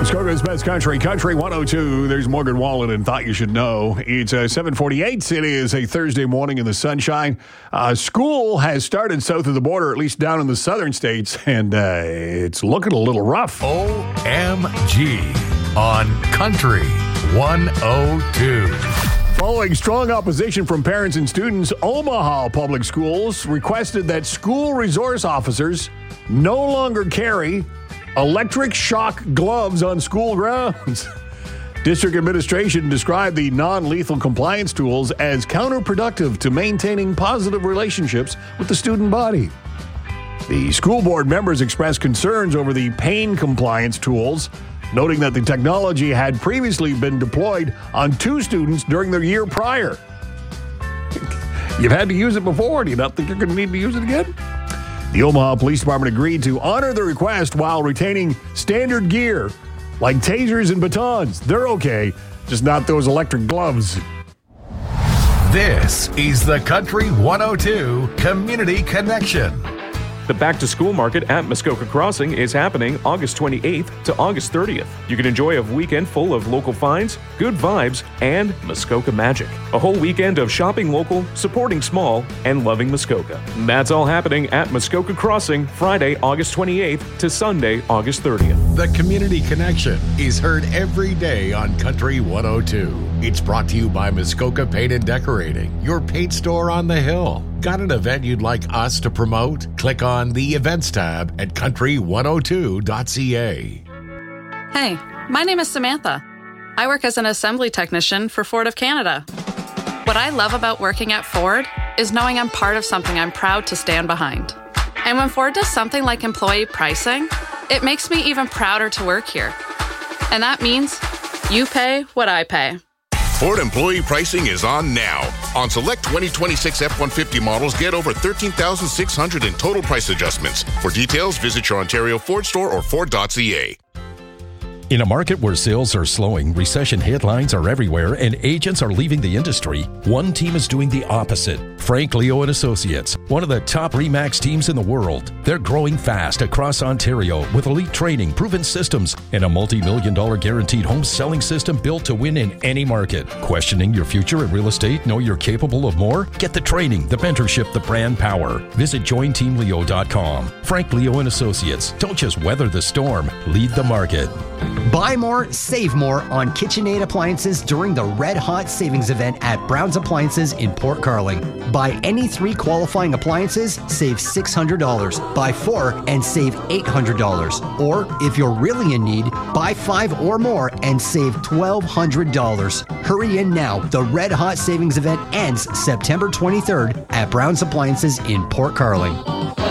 Muskoka's Best Country, Country 102. There's Morgan Wallen and Thought You Should Know. It's 7:48. It is a Thursday morning in the sunshine. School has started south of the border, at least down in the southern states, and it's looking a little rough. OMG on Country 102. Following strong opposition from parents and students, Omaha Public Schools requested that school resource officers no longer carry electric shock gloves on school grounds. District administration described the non-lethal compliance tools as counterproductive to maintaining positive relationships with the student body. The school board members expressed concerns over the pain compliance tools, noting that the technology had previously been deployed on 2 students during the year prior. You've had to use it before. Do you not think you're going to need to use it again? The Omaha Police Department agreed to honor the request while retaining standard gear like tasers and batons. They're okay, just not those electric gloves. This is the Country 102 Community Connection. The back-to-school market at Muskoka Crossing is happening August 28th to August 30th. You can enjoy a weekend full of local finds, good vibes, and Muskoka magic. A whole weekend of shopping local, supporting small, and loving Muskoka. That's all happening at Muskoka Crossing Friday, August 28th to Sunday, August 30th. The Community Connection is heard every day on Country 102. It's brought to you by Muskoka Paint and Decorating, your paint store on the hill. Got an event you'd like us to promote? Click on the Events tab at country102.ca. Hey, my name is Samantha. I work as an assembly technician for Ford of Canada. What I love about working at Ford is knowing I'm part of something I'm proud to stand behind. And when Ford does something like employee pricing, it makes me even prouder to work here. And that means you pay what I pay. Ford employee pricing is on now. On select 2026 F-150 models, get over $13,600 in total price adjustments. For details, visit your Ontario Ford store or Ford.ca. In a market where sales are slowing, recession headlines are everywhere, and agents are leaving the industry, one team is doing the opposite. Frank Leo and Associates, one of the top RE/MAX teams in the world. They're growing fast across Ontario with elite training, proven systems, and a multi-million-dollar guaranteed home selling system built to win in any market. Questioning your future in real estate? Know you're capable of more? Get the training, the mentorship, the brand power. Visit jointeamleo.com. Frank Leo and Associates. Don't just weather the storm, lead the market. Buy more, save more on KitchenAid appliances during the Red Hot Savings Event at Brown's Appliances in Port Carling. Buy any 3 qualifying appliances, save $600. Buy 4 and save $800. Or, if you're really in need, buy 5 or more and save $1,200. Hurry in now. The Red Hot Savings Event ends September 23rd at Brown's Appliances in Port Carling.